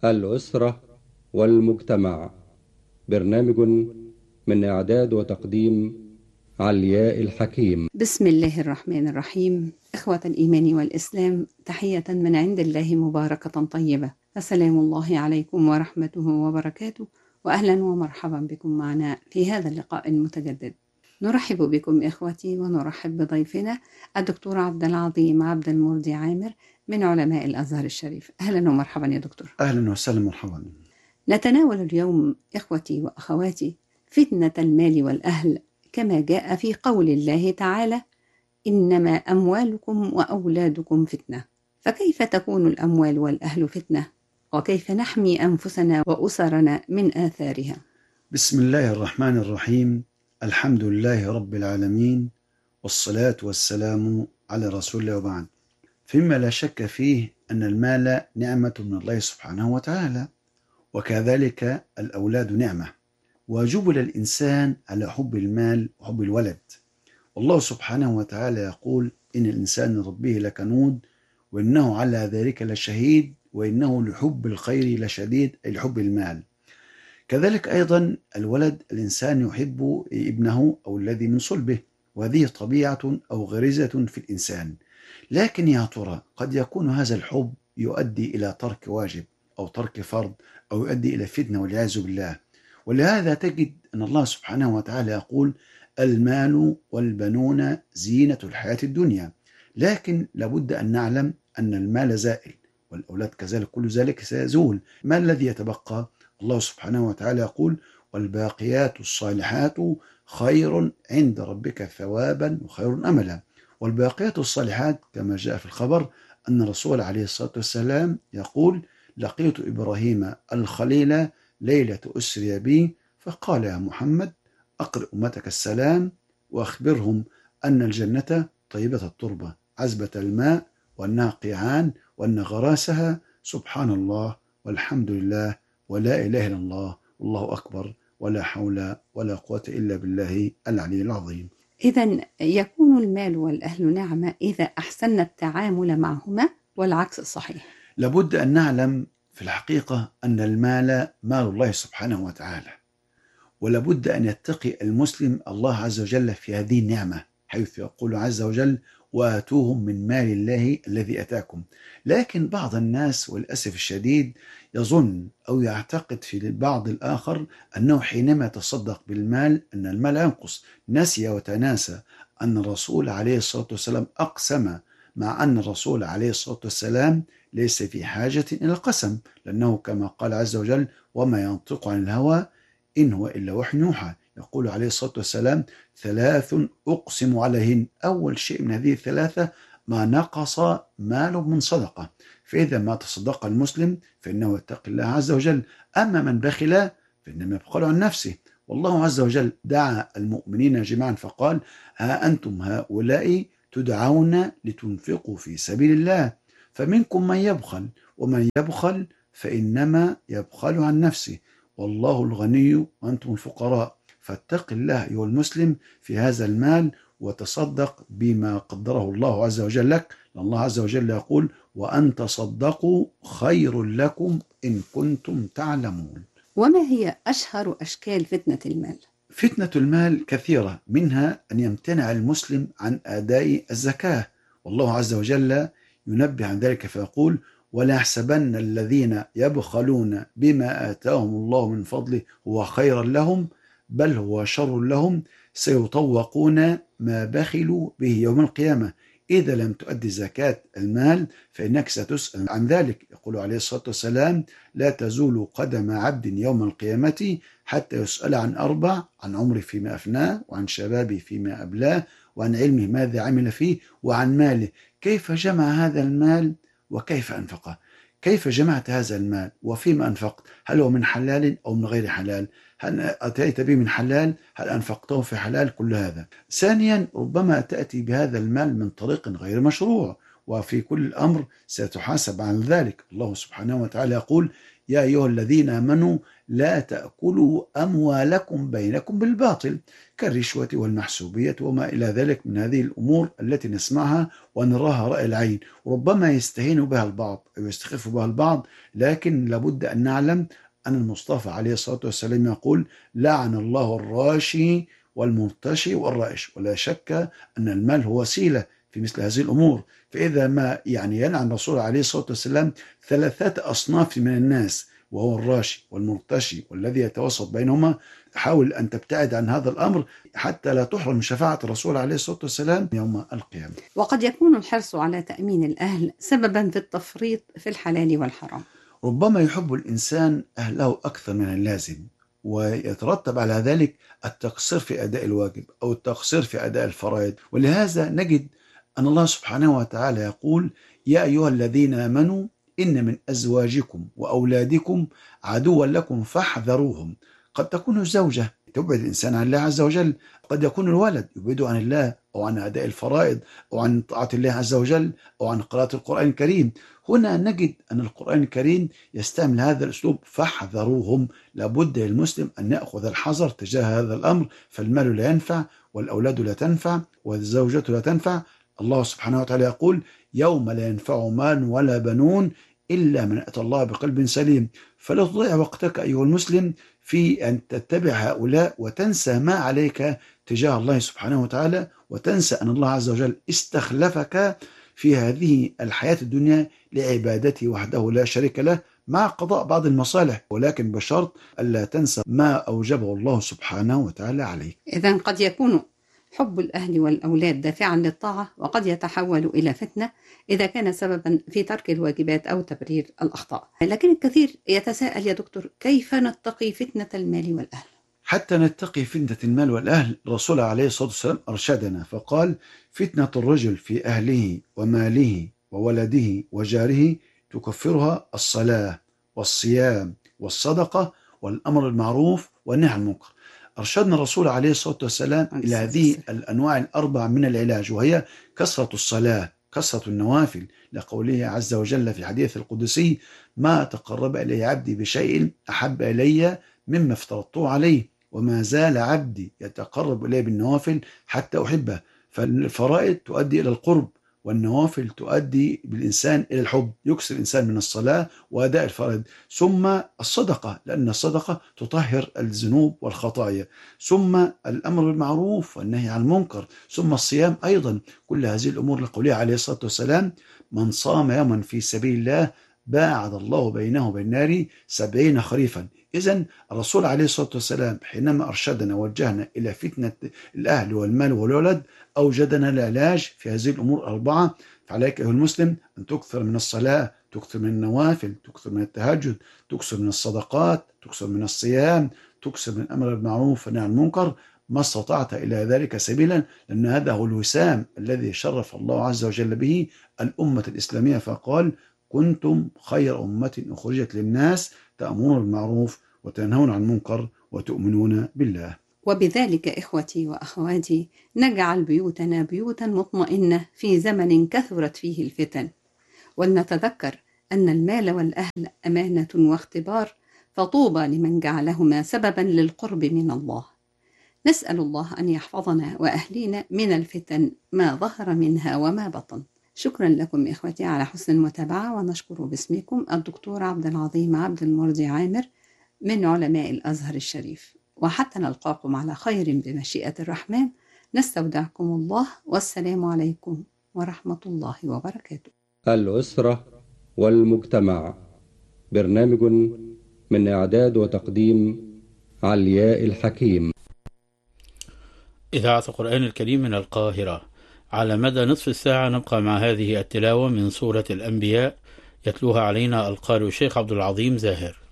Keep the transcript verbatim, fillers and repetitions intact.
الأسرة والمجتمع. برنامج من إعداد وتقديم علياء الحكيم. بسم الله الرحمن الرحيم. إخوة الإيمان والإسلام، تحية من عند الله مباركة طيبة. السلام الله عليكم ورحمته وبركاته، وأهلا ومرحبا بكم معنا في هذا اللقاء المتجدد. نرحب بكم إخوتي، ونرحب بضيفنا الدكتور عبد العظيم عبد المرضي عامر من علماء الأزهر الشريف. أهلا ومرحبا يا دكتور. أهلا وسهلا مرحبا. نتناول اليوم إخوتي وأخواتي فتنة المال والأهل، كما جاء في قول الله تعالى: إنما أموالكم وأولادكم فتنة. فكيف تكون الأموال والأهل فتنة؟ وكيف نحمي أنفسنا وأسرنا من آثارها؟ بسم الله الرحمن الرحيم. الحمد لله رب العالمين، والصلاة والسلام على رسول الله، وبعد. فيما لا شك فيه أن المال نعمة من الله سبحانه وتعالى، وكذلك الأولاد نعمة، وجبل الإنسان على حب المال وحب الولد. والله سبحانه وتعالى يقول: إن الإنسان ربه لكنود وإنه على ذلك لشهيد وإنه لحب الخير لشديد، أي لحب المال. كذلك أيضا الولد، الإنسان يحب ابنه أو الذي من صلبه، وهذه طبيعة أو غريزة في الإنسان. لكن يا ترى قد يكون هذا الحب يؤدي إلى ترك واجب أو ترك فرض، أو يؤدي إلى فتنة والعياذ بالله. ولهذا تجد أن الله سبحانه وتعالى يقول: المال والبنون زينة الحياة الدنيا. لكن لابد أن نعلم أن المال زائل، والأولاد كذلك، كل ذلك سيزول. ما الذي يتبقى؟ الله سبحانه وتعالى يقول: والباقيات الصالحات خير عند ربك ثوابا وخير أملا. والباقيات الصالحات كما جاء في الخبر أن الرسول عليه الصلاة والسلام يقول: لقيت إبراهيم الخليل ليلة أسري بي، فقال: يا محمد، أقرئ أمتك السلام وأخبرهم أن الجنة طيبة التربة عذبة الماء، وأنها قيعان، وأن غراسها سبحان الله والحمد لله ولا إله إلا الله والله أكبر ولا حول ولا قوة إلا بالله العلي العظيم. إذن يكون المال والأهل نعمة إذا أحسننا التعامل معهما، والعكس صحيح. لابد أن نعلم في الحقيقة أن المال مال الله سبحانه وتعالى، ولابد أن يتقي المسلم الله عز وجل في هذه النعمة، حيث يقول عز وجل: وآتوهم من مال الله الذي أتاكم. لكن بعض الناس والأسف الشديد يظن أو يعتقد في البعض الآخر أنه حينما يتصدق بالمال أن المال ينقص. نسي وتناسى أن الرسول عليه الصلاة والسلام أقسم، مع أن الرسول عليه الصلاة والسلام ليس في حاجة إلى القسم، لأنه كما قال عز وجل: وما ينطق عن الهوى إن هو إلا وحي يوحى. يقول عليه الصلاة والسلام: ثلاث أقسم عليهن. أول شيء من هذه الثلاثة: ما نقص مال من صدقة. فإذا ما تصدق المسلم فإنه يتقي الله عز وجل. أما من بخل فإنما يبخل عن نفسه. والله عز وجل دعا المؤمنين جميعا فقال: ها أنتم هؤلاء تدعون لتنفقوا في سبيل الله، فمنكم من يبخل، ومن يبخل فإنما يبخل عن نفسه، والله الغني وأنتم الفقراء. فاتق الله أيها المسلم في هذا المال، وتصدق بما قدره الله عز وجل لك. الله عز وجل يقول: وأن تصدقوا خير لكم إن كنتم تعلمون. وما هي أشهر أشكال فتنة المال؟ فتنة المال كثيرة، منها أن يمتنع المسلم عن أداء الزكاة، والله عز وجل ينبه عن ذلك فيقول: ولا يحسبن الذين يبخلون بما آتاهم الله من فضله هو خيرا لهم بل هو شر لهم، سيطوقون ما بخلوا به يوم القيامة. إذا لم تؤدي زكاة المال فإنك ستسأل عن ذلك. يقول عليه الصلاة والسلام: لا تزول قدم عبد يوم القيامة حتى يسأل عن أربع: عن عمره فيما أفناه، وعن شبابه فيما أبلاه، وعن علمه ماذا عمل فيه، وعن ماله كيف جمع هذا المال وكيف أنفقه. كيف جمعت هذا المال وفيما أنفقت؟ هل هو من حلال أو من غير حلال؟ هل أتيت به من حلال؟ هل أنفقته في حلال؟ كل هذا. ثانيا، ربما تأتي بهذا المال من طريق غير مشروع، وفي كل أمر ستحاسب عن ذلك. الله سبحانه وتعالى يقول: يا أيها الذين آمنوا لا تأكلوا أموالكم بينكم بالباطل كالرشوة والمحسوبية وما إلى ذلك من هذه الأمور التي نسمعها ونراها رأي العين، ربما يستهين بها البعض أو يستخف بها البعض، لكن لابد أن نعلم أن المصطفى عليه الصلاة والسلام يقول: لعن الله الراشي والمرتشي والرائش. ولا شك أن المال هو وسيلة في مثل هذه الأمور. فإذا ما يعني يلعن الرسول عليه الصلاة والسلام ثلاثة أصناف من الناس، وهو الراشي والمرتشي والذي يتوسط بينهما، حاول أن تبتعد عن هذا الأمر حتى لا تحرم شفاعة الرسول عليه الصلاة والسلام يوم القيامة. وقد يكون الحرص على تأمين الأهل سببا في التفريط في الحلال والحرام. ربما يحب الإنسان أهله أكثر من اللازم، ويترتب على ذلك التقصير في أداء الواجب أو التقصير في أداء الفرائض. ولهذا نجد أن الله سبحانه وتعالى يقول: يا أيها الذين آمنوا إن من أزواجكم وأولادكم عدوا لكم فاحذروهم. قد تكون الزوجة تبعد الإنسان عن الله عز وجل، قد يكون الولد يبعده عن الله أو عن أداء الفرائض أو عن طاعة الله عز وجل أو عن قراءة القرآن الكريم. هنا نجد أن القرآن الكريم يستعمل هذا الأسلوب: فاحذروهم. لابد للمسلم أن يأخذ الحذر تجاه هذا الأمر، فالمال لا ينفع والأولاد لا تنفع والزوجة لا تنفع. الله سبحانه وتعالى يقول: يوم لا ينفع مال ولا بنون إلا من أتى الله بقلب سليم. فلا تضيع وقتك أيها المسلم في أن تتبع هؤلاء وتنسى ما عليك تجاه الله سبحانه وتعالى، وتنسى أن الله عز وجل استخلفك في هذه الحياة الدنيا لعبادته وحده لا شريك له، مع قضاء بعض المصالح، ولكن بشرط ألا تنسى ما أوجبه الله سبحانه وتعالى عليك. إذن قد يكون حب الأهل والأولاد دافعا للطاعة، وقد يتحول إلى فتنة إذا كان سببا في ترك الواجبات أو تبرير الأخطاء. لكن الكثير يتساءل يا دكتور: كيف نتقي فتنة المال والأهل؟ حتى نتقي فتنة المال والأهل، الرسول عليه الصلاة والسلام أرشدنا فقال: فتنة الرجل في أهله وماله وولده وجاره تكفرها الصلاة والصيام والصدقة والأمر بالمعروف والنهي عن المنكر. أرشدنا الرسول عليه الصلاة والسلام إلى هذه الأنواع الأربع من العلاج، وهي كثرة الصلاة، كثرة النوافل، لقوله عز وجل في الحديث القدسي: ما تقرب إلي عبدي بشيء أحب إلي مما افترضته عليه، وما زال عبدي يتقرب إلي بالنوافل حتى أحبه. فالفرائض تؤدي إلى القرب، والنوافل تؤدي بالإنسان إلى الحب، يكسر الإنسان من الصلاة وأداء الفرائض. ثم الصدقة، لأن الصدقة تطهر الذنوب والخطايا. ثم الأمر بالمعروف والنهي عن المنكر. ثم الصيام أيضا. كل هذه الأمور لقوله عليه الصلاة والسلام: من صام يوما في سبيل الله باعد الله بينه وبين النار سبعين خريفا. إذن الرسول عليه الصلاة والسلام حينما أرشدنا ووجهنا إلى فتنة الأهل والمال والولد أوجدنا العلاج في هذه الأمور الأربعة. فعليك أيها المسلم أن تكثر من الصلاة، تكثر من النوافل، تكثر من التهجد، تكثر من الصدقات، تكثر من الصيام، تكثر من الأمر بالمعروف والنهي عن المنكر ما استطعت إلى ذلك سبيلا، لأن هذا هو الوسام الذي شرف الله عز وجل به الأمة الإسلامية، فقال: كنتم خير أمة أخرجت للناس تأمرون بالمعروف وتنهون عن المنكر وتؤمنون بالله. وبذلك إخوتي وأخواتي نجعل بيوتنا بيوتا مطمئنة في زمن كثرت فيه الفتن، ولنتذكر أن المال والأهل أمانة واختبار، فطوبى لمن جعلهما سببا للقرب من الله. نسأل الله أن يحفظنا وأهلينا من الفتن ما ظهر منها وما بطن. شكرا لكم إخوتي على حسن المتابعة، ونشكر باسمكم الدكتور عبد العظيم عبد المرضي عامر من علماء الأزهر الشريف. وحتى نلقاكم على خير بمشيئة الرحمن، نستودعكم الله، والسلام عليكم ورحمة الله وبركاته. الأسرة والمجتمع، برنامج من إعداد وتقديم علياء الحكيم. إذاعة القرآن الكريم من القاهرة. على مدى نصف الساعة نبقى مع هذه التلاوة من سورة الأنبياء، يتلوها علينا القارئ الشيخ عبد العظيم زاهر.